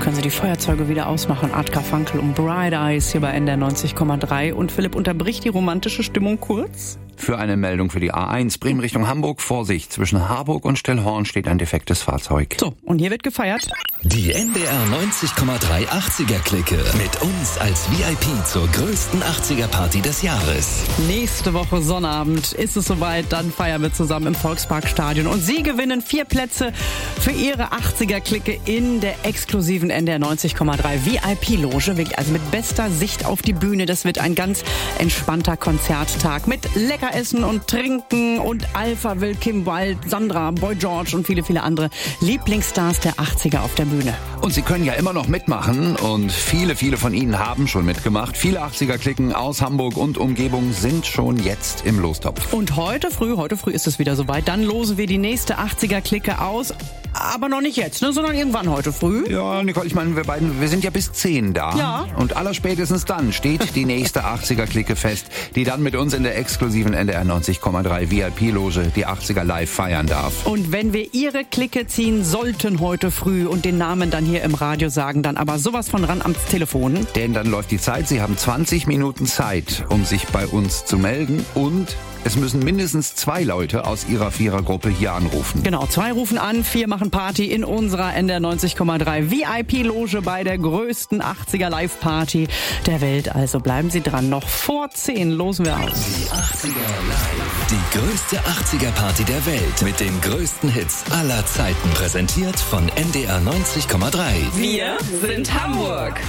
können Sie die Feuerzeuge wieder ausmachen. Art Garfunkel und Bright Eyes hier bei NDR 90,3. Und Philipp unterbricht die romantische Stimmung kurz. Für eine Meldung für die A1 Bremen Richtung Hamburg. Vorsicht, zwischen Harburg und Stellhorn steht ein defektes Fahrzeug. So, und hier wird gefeiert. Die NDR 90,3 80er-Clique mit uns als VIP zur größten 80er-Party des Jahres. Nächste Woche Sonnabend ist es soweit, dann feiern wir zusammen im Volksparkstadion. Und Sie gewinnen 4 Plätze für Ihre 80er-Clique in der exklusiven NDR 90,3 VIP-Loge. Wirklich also mit bester Sicht auf die Bühne. Das wird ein ganz entspannter Konzerttag mit Leckeressen und Trinken und Alpha Will, Kim Wilde, Sandra, Boy George und viele, viele andere Lieblingsstars der 80er auf der Bühne. Und Sie können ja immer noch mitmachen und viele, viele von Ihnen haben schon mitgemacht. Viele 80er-Cliquen aus Hamburg und Umgebung sind schon jetzt im Lostopf. Und heute früh ist es wieder soweit. Dann losen wir die nächste 80er-Clique aus. Aber noch nicht jetzt, sondern irgendwann heute früh. Ja, Nicole, ich meine, wir sind ja bis 10 da. Ja. Und allerspätestens dann steht die nächste 80er-Clique fest, die dann mit uns in der exklusiven NDR 90,3 VIP-Loge die 80er live feiern darf. Und wenn wir Ihre Clique ziehen sollten heute früh und den Namen dann hier im Radio sagen, dann aber sowas von ran ans Telefon. Denn dann läuft die Zeit. Sie haben 20 Minuten Zeit, um sich bei uns zu melden. Und es müssen mindestens 2 Leute aus Ihrer Vierergruppe hier anrufen. Genau, 2 rufen an, 4 machen Party in unserer NDR 90,3 VIP-Loge bei der größten 80er Live-Party der Welt. Also bleiben Sie dran, noch vor 10 losen wir aus. Die 80er Live. Die größte 80er-Party der Welt mit den größten Hits aller Zeiten. Präsentiert von NDR 90,3. Wir sind Hamburg.